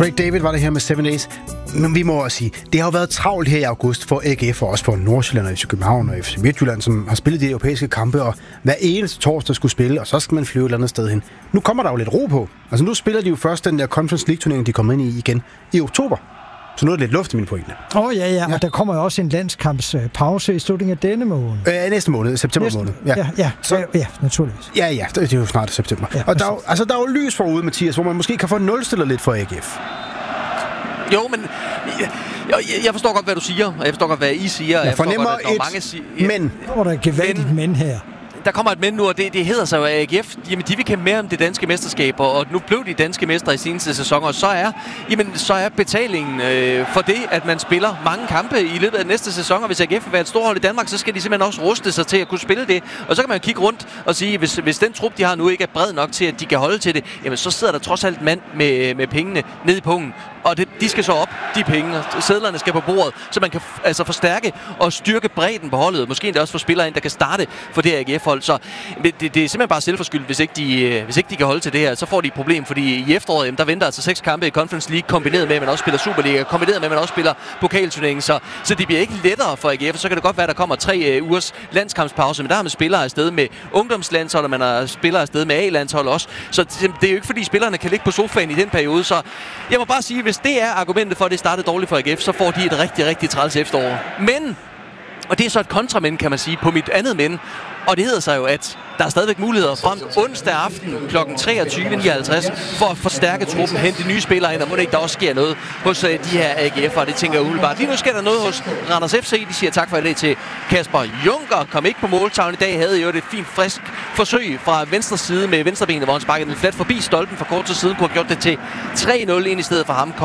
Craig David var det her med 7 Days. Men vi må også sige, det har jo været travlt her i august for AGF og også for Nordsjælland og FC København og FC Midtjylland, som har spillet de europæiske kampe, og hver eneste torsdag skulle spille, og så skal man flyve et eller andet sted hen. Nu kommer der jo lidt ro på. Altså nu spiller de jo først den der Conference League-turnering, de kommer ind i igen i oktober. Så nu er det lidt luft i min pointe. Ja, og der kommer jo også en landskampspause i slutningen af denne måned. Næste måned, september måned. Ja, naturligvis. Ja, det er jo snart september. Ja, og der er jo lys forude, Mathias, hvor man måske kan få nulstillet lidt for AGF. Jo, men jeg forstår godt, hvad du siger, og jeg forstår godt, hvad I siger. Jeg fornemmer men. Hvor der er gevaldigt men her. Der kommer et men nu, og det hedder sig jo AGF. Jamen, de vil kæmpe mere om det danske mesterskab, og nu blev de danske mestre i seneste sæsoner, og så er betalingen for det, at man spiller mange kampe i løbet af næste sæson, og hvis AGF vil være et storhold i Danmark, så skal de simpelthen også ruste sig til at kunne spille det. Og så kan man kigge rundt og sige, hvis den trup, de har nu, ikke er bred nok til, at de kan holde til det, jamen så sidder der trods alt mand med pengene nede i pungen. Og de skal så op, de penge, og sedlerne skal på bordet, så man kan altså forstærke og styrke bredden på holdet. Måske endda også få spillere ind, der kan starte for det AGF-hold. Så det er simpelthen bare selvforskyldt, hvis ikke de kan holde til det her. Så får de et problem, fordi i efteråret, der venter altså 6 kampe i Conference League, kombineret med, at man også spiller Superliga, kombineret med, at man også spiller pokalturneringen. Så det bliver ikke lettere for AGF. Så kan det godt være, at der kommer 3 ugers landskampspause, men der har man spillere afsted med ungdomslandshold, og man har spillere afsted med A-landshold også. Så det er jo ikke, fordi spillerne kan ligge på sofaen i den periode. Så jeg må bare sige, hvis det er argumentet for, at det startede dårligt for AGF, så får de et rigtig, rigtig træls efterår. Men, og det er så et kontramænd, kan man sige, på mit andet men, og det hedder sig jo, at der er stadigvæk muligheder frem onsdag aften kl. 23.59 for at forstærke truppen, hente nye spillere ind, og må det ikke der også sker noget hos de her AGF'ere, det tænker jeg umiddelbart. Lige nu sker der noget hos Randers FC, de siger tak for det til Kasper Junker, kom ikke på måltavlen i dag, havde jo et fint frisk forsøg fra venstre side med venstrebenet, hvor han sparkede den flat forbi stolpen for kort tid siden, kunne have gjort det til 3-0 ind i stedet for ham.